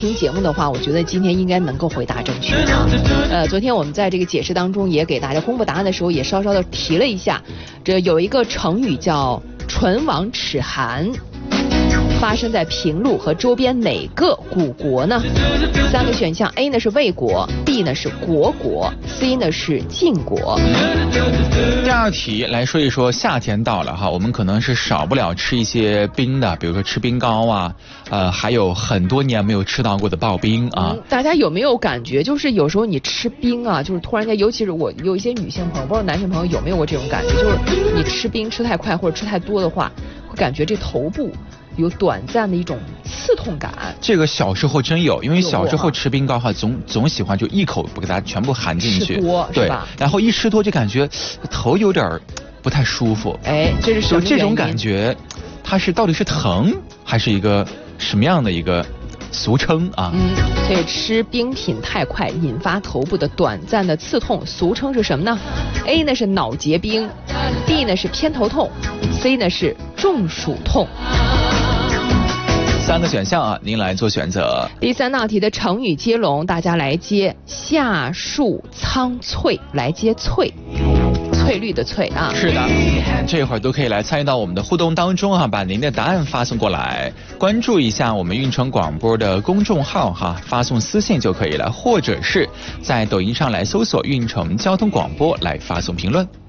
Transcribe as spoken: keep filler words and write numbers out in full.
听节目的话，我觉得今天应该能够回答正确啊。呃，昨天我们在这个解释当中也给大家公布答案的时候，也稍稍的提了一下，这有一个成语叫“唇亡齿寒”，发生在平陆和周边哪个古国呢？三个选项 ，A 呢是魏国 ，B 呢是国国 ，C 呢是晋国。 第二题来说一说，夏天到了哈，我们可能是少不了吃一些冰的，比如说吃冰糕啊，呃，还有很多年没有吃到过的刨冰啊、 嗯。大家有没有感觉，就是有时候你吃冰啊，就是突然间，尤其是我有一些女性朋友，不知道男性朋友有没有过这种感觉，就是你吃冰吃太快或者吃太多的话，会感觉这头部有短暂的一种刺痛感。 这个小时候真有，因为小时候吃冰糕哈，总总喜欢就一口不给它全部含进去， 吃多对是吧？ 然后一吃多就感觉头有点不太舒服。 哎，这是什么原因？ 就这种感觉，它是到底是疼还是一个什么样的一个俗称啊？ 嗯，所以吃冰品太快引发头部的短暂的刺痛，俗称是什么呢 ？A 呢是脑结冰 ，B 呢是偏头痛 ，C 呢是中暑痛。 三个选项啊，您来做选择。 第三道题的成语接龙，大家来接夏树苍翠，来接翠。翠绿的翠啊， 是的，这会儿都可以来参与到我们的互动当中啊，把您的答案发送过来，关注一下我们运城广播的公众号哈，发送私信就可以了，或者是在抖音上来搜索运城交通广播来发送评论。